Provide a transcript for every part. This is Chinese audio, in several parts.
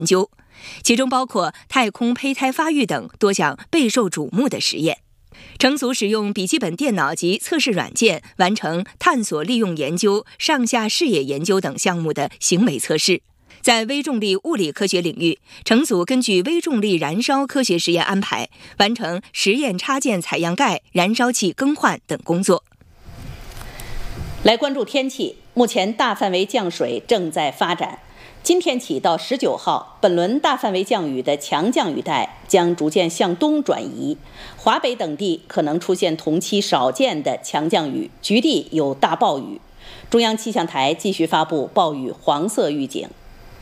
研究，其中包括太空胚胎发育等多项备受瞩目的实验。成组使用笔记本电脑及测试软件完成探索利用研究、上下视野研究等项目的行为测试。在微重力物理科学领域，成组根据微重力燃烧科学实验安排，完成实验插件采样盖、燃烧器更换等工作。 来关注天气，目前大范围降水正在发展。今天起到19号，本轮大范围降雨的强降雨带将逐渐向东转移，华北等地可能出现同期少见的强降雨，局地有大暴雨。中央气象台继续发布暴雨黄色预警。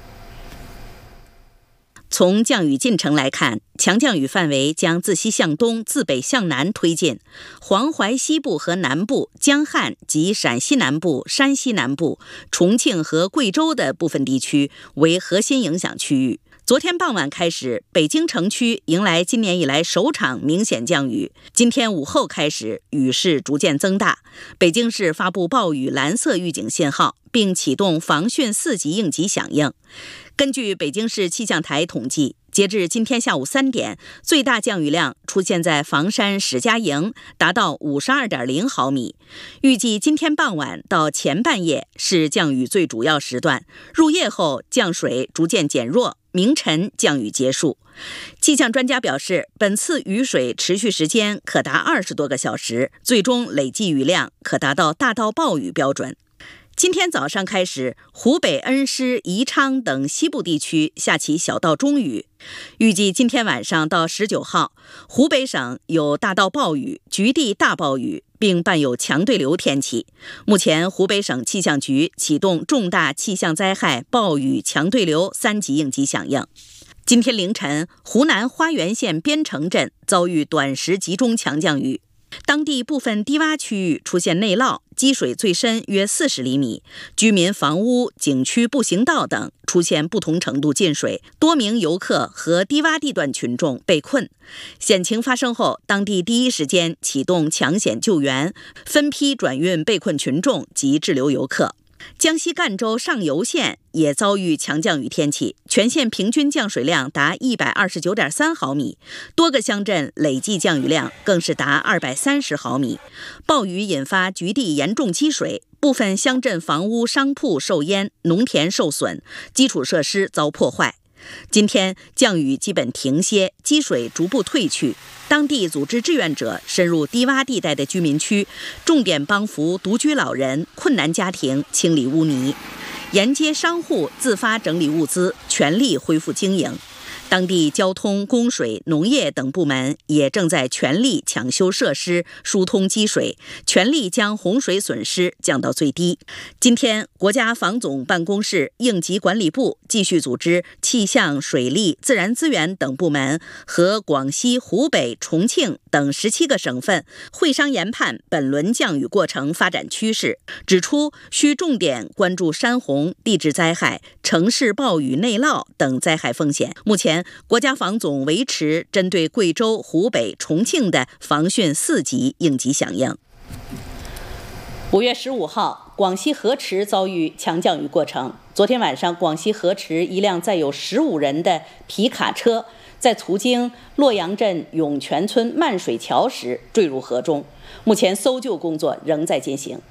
从降雨进程来看，强降雨范围将自西向东、自北向南推进。黄淮西部和南部、江汉及陕西南部、山西南部、重庆和贵州的部分地区为核心影响区域。昨天傍晚开始，北京城区迎来今年以来首场明显降雨。今天午后开始，雨势逐渐增大。北京市发布暴雨蓝色预警信号，并启动防汛4级应急响应。根据北京市气象台统计，截至今天下午3点，最大降雨量出现在房山史家营，达到52.0毫米。预计今天傍晚到前半夜是降雨最主要时段，入夜后降水逐渐减弱，明晨降雨结束。气象专家表示，本次雨水持续时间可达20多个小时，最终累计雨量可达到大到暴雨标准。今天早上开始，湖北恩施、宜昌等西部地区下起小到中雨。预计今天晚上到19号，湖北省有大到暴雨、局地大暴雨，并伴有强对流天气。目前，湖北省气象局启动重大气象灾害暴雨强对流3级应急响应。今天凌晨，湖南花垣县边城镇遭遇短时集中强降雨。当地部分低洼区域出现内涝，积水最深约40厘米，居民房屋、景区步行道等出现不同程度进水，多名游客和低洼地段群众被困。险情发生后，当地第一时间启动抢险救援，分批转运被困群众及滞留游客。江西赣州上游县也遭遇强降雨天气，全县平均降水量达129.3毫米，多个乡镇累计降雨量更是达230毫米。暴雨引发局地严重积水，部分乡镇房屋、商铺受淹，农田受损，基础设施遭破坏。今天降雨基本停歇，积水逐步退去。当地组织志愿者深入低洼地带的居民区，重点帮扶独居老人、困难家庭清理污泥，沿街商户自发整理物资，全力恢复经营。当地交通、供水、农业等部门也正在全力抢修设施，疏通积水，全力将洪水损失降到最低。今天，国家防总办公室、应急管理部继续组织气象、水利、自然资源等部门和广西、湖北、重庆等17个省份会商研判本轮降雨过程发展趋势，指出需重点关注山洪、地质灾害、城市暴雨内涝等灾害风险。目前，国家防总维持针对贵州、湖北、重庆的防汛4级应急响应。5月15号，广西河池遭遇强降雨过程。昨天晚上，广西河池一辆载有15人的皮卡车在途经洛阳镇涌泉村漫水桥时坠入河中，目前搜救工作仍在进行。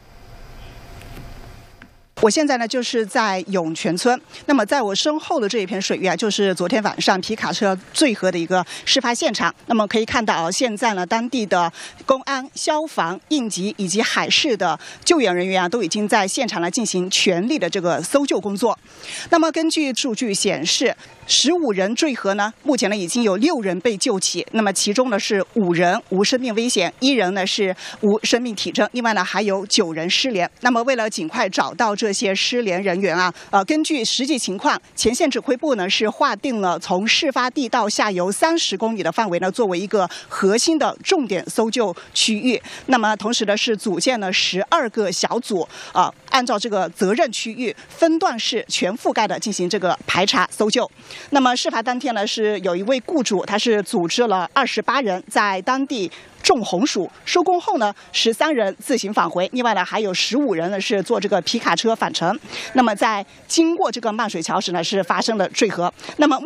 我现在呢就是在涌泉村，那么在我身后的这一片水域啊，就是昨天晚上皮卡车坠河的一个事发现场。那么可以看到，现在呢当地的公安、消防、应急以及海事的救援人员啊，都已经在现场来进行全力的这个搜救工作。那么根据数据显示，15人坠河呢，目前呢已经有6人被救起，那么其中呢是5人无生命危险，1人呢是无生命体征，另外呢还有9人失联。那么为了尽快找到这些失联人员啊，根据实际情况，前线指挥部呢是划定了从事发地到下游30公里的范围呢，作为一个核心的重点搜救区域。那么同时呢是组建了12个小组按照这个责任区域分段式全覆盖的进行这个排查搜救。那么事发当天呢，是有一位雇主，他是组织了28人在当地种红薯，收工后呢，13人自行返回，另外呢还有15人呢是坐这个皮卡车返程。那么在经过这个漫水桥时呢，是发生了坠河。那么